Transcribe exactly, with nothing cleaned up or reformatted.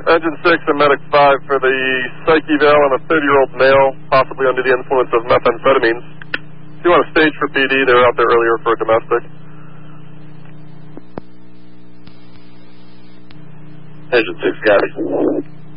Engine six and Medic five for the psych eval on a thirty-year-old male, possibly under the influence of methamphetamines. If you want a stage for P D, they were out there earlier for a domestic. Engine six, got it.